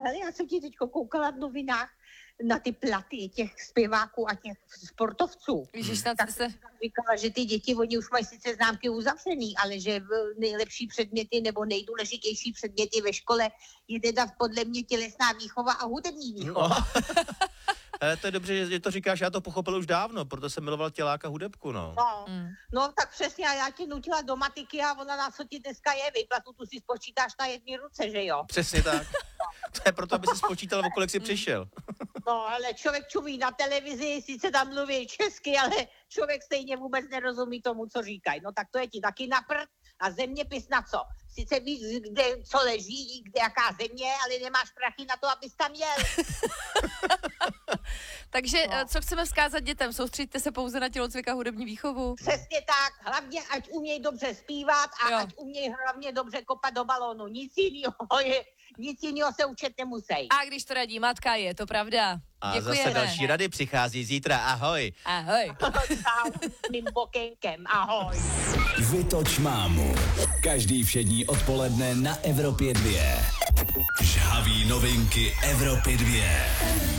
hele, já jsem ti teď koukala v novinách na ty platy těch zpěváků a těch sportovců. Ježiš, Tak jsem říkala, že ty děti, oni už mají sice známky uzavřený, ale že nejlepší předměty nebo nejdůležitější předměty ve škole je teda podle mě tělesná výchova a hudební výchova. No. To je dobře, že to říkáš, já to pochopil už dávno, proto jsem miloval těláka hudebku, no. No, tak přesně, a já tě nutila do matiky a ona na co ti dneska je, výplatu tu si spočítáš na jedné ruce, že jo? Přesně tak. To je proto, aby si spočítal, o kolik jsi přišel. No, ale člověk čumí na televizi, sice tam mluví česky, ale člověk stejně vůbec nerozumí tomu, co říkají. No tak to je ti taky na prd a zeměpis na co? Sice víš, kde co leží, kde jaká země, ale nemáš prachy na to, abys tam jel. Takže co chceme vzkázat dětem? Soustřeďte se pouze na tělocvik a hudební výchovu. Přesně tak, hlavně ať umějí dobře zpívat a ať umějí hlavně dobře kopat do balónu. Nic jiného se učit nemusí. A když to radí matka, je to pravda. A děkujeme. zase další rady přichází zítra, ahoj. Ahoj. Mým bokenkem, ahoj. Vytoč mámu. Každý všední odpoledne na Evropě 2. Žhavý novinky Evropy 2.